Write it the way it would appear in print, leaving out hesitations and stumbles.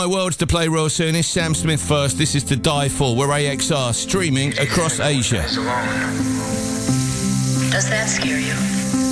My World's to play real soon. It's Sam Smith first. This is To Die For. We're AXR, streaming across Asia. Does that scare you?